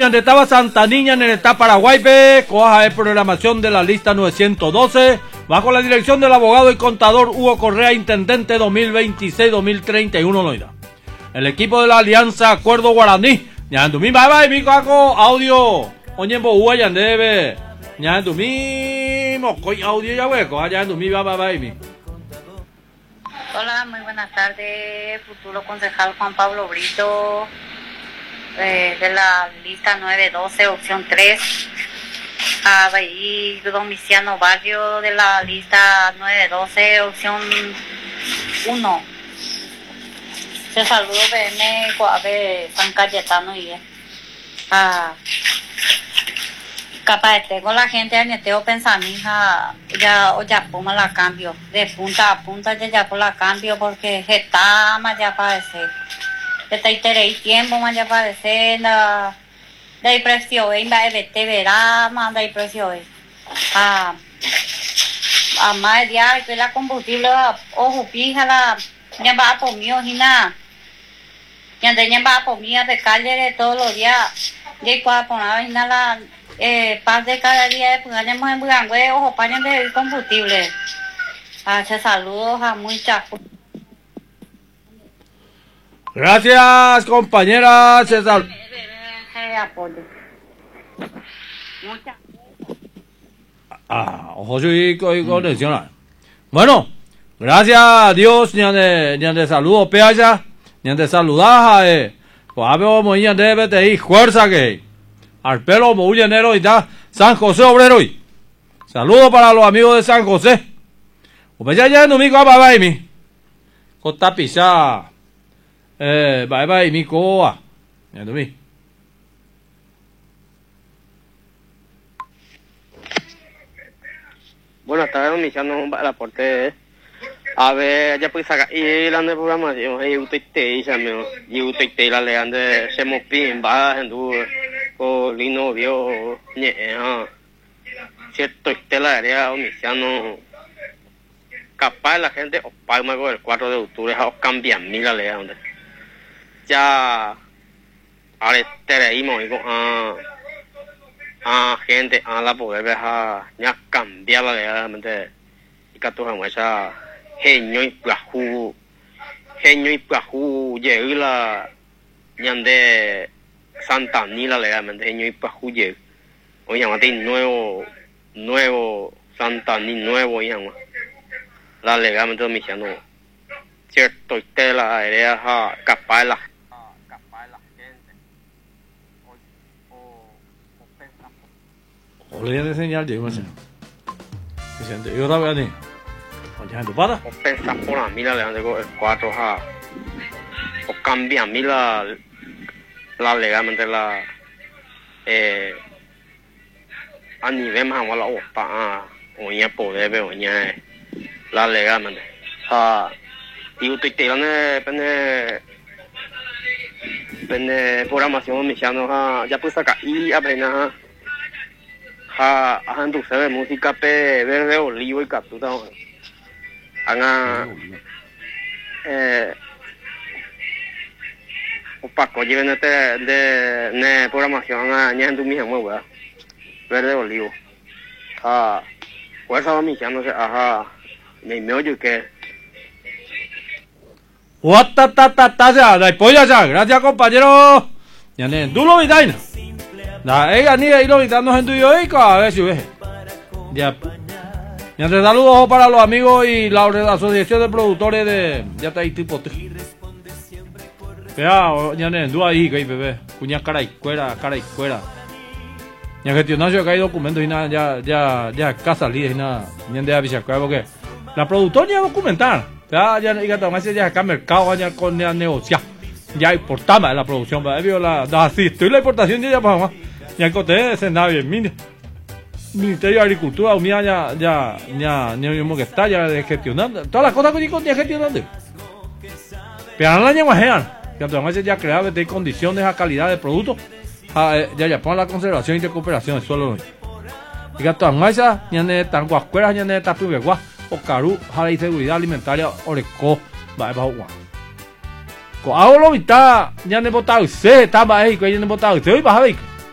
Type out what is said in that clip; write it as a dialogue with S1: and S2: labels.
S1: ñande estaba Santa Niña en el estado Paraguay, coaja de programación de la lista 912, bajo la dirección del abogado y contador Hugo Correa, intendente 2026-2031, loida. El equipo de la Alianza Acuerdo Guaraní, ñandumi, bye, mi caco, audio, oye, bohua, yandebe, ñandumi, mocoy, audio, ya hueco, ñandumi, bye.
S2: Hola, muy buenas tardes, futuro concejal Juan Pablo Brito, de la lista 912, opción 3, a Bahí Domiciano Barrio, de la lista 912, opción 1. Se saludo BM Coave San Cayetano y capaz tengo la gente añeteo pensamija ya puma la cambio de punta a punta ya por la cambio porque está más ya parece está iterei tiempo más ya parece la de precio en va de verá más de precio a más ya que la combustible ojo pija la ya va por mí hina ya va por mí de calle de todos los días ya cuando poner hina la paz de cada día, pues vayamos en Bugangüe, ojo, pañen de combustible. Se saludos a muchas.
S1: Gracias, compañera César. Ojo, y conexión. Bueno, gracias a Dios, ñande saludo, peaya, ñande saludaja, pues muy ñande BTI, fuerza que. Al pelo muy enero y da San José Obrero y saludos para los amigos de San José. Pues ya en domingo bye mi cota pisa bye mi coa ya domingo.
S3: Buenas tardes, iniciando un aporte. A ver, ya pues sacar y la de programación, y usted la lean de Semopin, va en duro. Lino vio cierto estela área omisiano capaz la gente os palma con el 4 de octubre os cambian mil alea donde ya ahora tereímos a gente a la poder ver ya cambiar la realmente y que tú esa genio y plajú llega ñande Santa Nila legalmente y para Juye o llamate nuevo Santa Ni nuevo llama la legalmente domiciano cierto estela aérea capaz la gente
S1: o le de señal de más se siente yo también ni oye tu pata
S3: o pensar por a mí la legalmente con el 4 o cambia mí la legalmente la a nivel más la opa o ya poder ver o ya la legalmente y usted tiene pende programación omisiano ya pues sacar y apenas a entonces de música verde olivo y captura Paco lleven de programación a ñan tu mija muy buena verde olivo pues estaba mijándose me oye que
S1: ya la polla ya gracias compañero ya ne tú lo vitaina la ella ni ahí lo vitando en tuyo y a ver si ves ya te saludos para los amigos y la asociación de productores de ya está ahí tipo ya ne tú ahí que bebé cuña cara y cuera ya gestionación que hay documentos y nada ya casa libre y nada ni de avisar porque la productora ya documentar ya ya acá mercado ya con ya negociar ya importaba la producción vio la así estoy la importación ya para ya que se nada bien Ministerio de Agricultura ya mismo que está ya gestionando todas las cosas que ya gestionando pero la ya ya crear de condiciones a calidad de producto ya pon la conservación y recuperación del suelo y que todas más ya ne tan guascueras ya ne tapi begua o caru jala y seguridad alimentaria oreco va agua ko ahora vita ya ne botado se estaba ahí que ya ne botado se hoy vas a ver